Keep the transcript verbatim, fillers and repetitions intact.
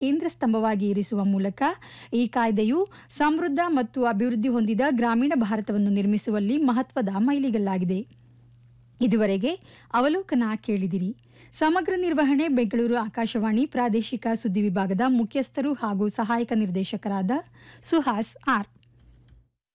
ಕೇಂದ್ರ ಸ್ತಂಭವಾಗಿ ಇರಿಸುವ ಮೂಲಕ ಈ ಕಾಯ್ದೆಯು ಸಮೃದ್ಧ ಮತ್ತು ಅಭಿವೃದ್ಧಿ ಹೊಂದಿದ ಗ್ರಾಮೀಣ ಭಾರತವನ್ನು ನಿರ್ಮಿಸುವಲ್ಲಿ ಮಹತ್ವದ ಮೈಲಿಗಲ್ಲಾಗಿದೆ. ಇದುವರೆಗೆ ಅವಲೋಕನ ಕೇಳಿದಿರಿ. ಸಮಗ್ರ ನಿರ್ವಹಣೆ ಬೆಂಗಳೂರು ಆಕಾಶವಾಣಿ ಪ್ರಾದೇಶಿಕ ಸುದ್ದಿ ವಿಭಾಗದ ಮುಖ್ಯಸ್ಥರು ಹಾಗೂ ಸಹಾಯಕ ನಿರ್ದೇಶಕರಾದ ಸುಹಾಸ್ ಆರ್.